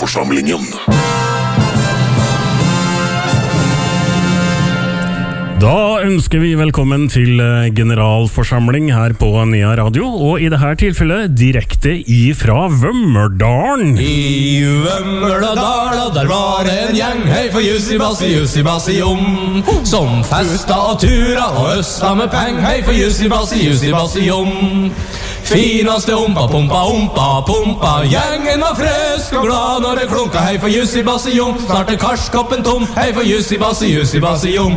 Generalforsamlingen. Da ønsker vi velkommen til generalforsamling her på Nea Radio, og i dette tilfellet direkte ifra Vømmerdalen. I Vømmerdal, der var det en gjeng, hei for jussi bassi jom, som festa og tura og østa med peng, hei for jussi bassi jom. Finaste ompa, pumpa, gjengen var fresk og glad når det klunka, hei for jussi bassi jom, snart er karskoppen tom, hei for jussi bassi jom.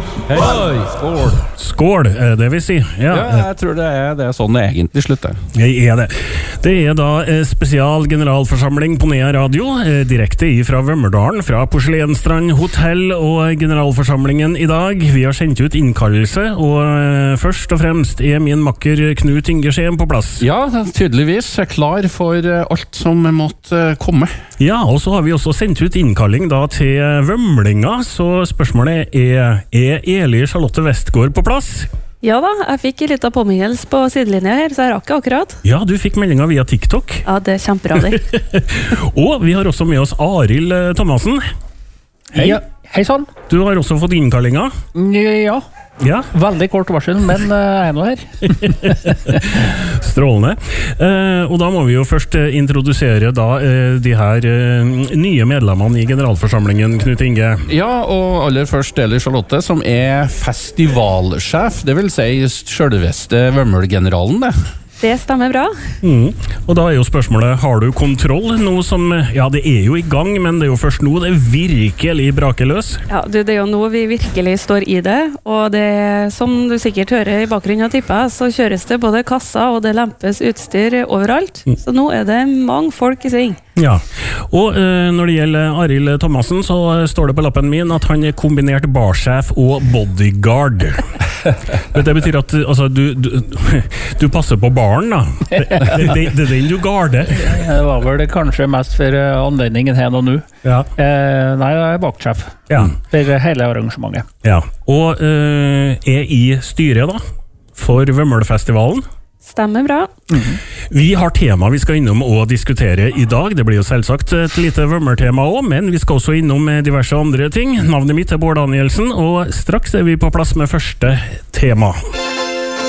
Skål, det vil si. Ja, jeg tror det er sånn det egentlig slutter. Det er det. Det er da spesial generalforsamling på Nea Radio, direkte ifra Vømmerdalen, fra Porselenstrand Hotell og generalforsamlingen i dag. Vi har sendt ut innkallelse, og først og fremst er min makker Knut Ingersheim på plass. Ja, tydeligvis klar for alt som måtte komme. Ja, og så har vi også sendt ut innkalling da til Vømlinga, så spørsmålet er Eli Charlotte Westgård på plass? Ja da, jeg fikk en liten påminnelse på sidelinja her, så jeg rakk akkurat. Ja, du fikk meldinga via TikTok. Ja, det er kjemperadig. Og vi har også med oss Arild Thomassen. Hei. Ja, hei sann. Du har også fått innkallinga. Ja, veldig kort varsel, men jeg er nå her. Strålende. Og da må vi jo først introdusere da de her nye medlemmene i generalforsamlingen, Knut Inge. Ja, og aller først Eli Charlotte, som er festivalsjef, det vil si selveste Vømmølgeneralen, det. Det stemmer bra. Og da er jo spørsmålet, har du kontroll nå som, ja det er jo i gang, men det er jo først nå det virkelig braker løs? Ja, det er jo nå vi virkelig står i det, og det, som du sikkert hører i bakgrunnen av tippet, så kjøres det både kasser og det lempes utstyr overalt, så nå er det mange folk i sving. Ja, og når det gjelder Arild Thomassen, så står det på lappen min at han er kombinert barsjef og bodyguard. Det betyr at altså, du passer på baren da. Det er den du garder. Det var vel kanskje mest for anledningen her og nå. Ja. Nei, jeg er baksjef for hele arrangementet. Ja, og er i styret da, for Vømmølfestivalen. Stemmer bra. Vi har tema vi skal innom og diskutere i dag. Det blir jo selvsagt et lite Vømmøltema også, men vi skal også innom diverse andre ting. Navnet mitt er Bård Danielsen, og straks er vi på plass med første tema.